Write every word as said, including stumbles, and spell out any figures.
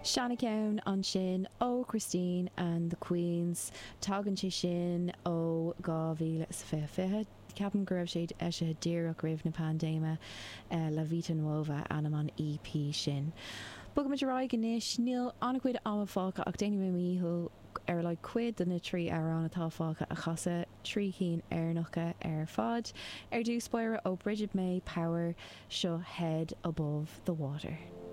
Shanna Cown an sin ó Christine and the Queens tágann sé sin ó two thousand fifteen ceapan go raibh siad eise díreach roimh na pandéime uh, La Vita Nuova anam an E P sin. Bugam me ráig ganis níl ancuid am fáca ach déine mé míthú ar le cuid na trí ar an atá fáca a chasa trí cín airnacha ar fad ar dús spóire ó Bridget May Power seo Head Above the Water.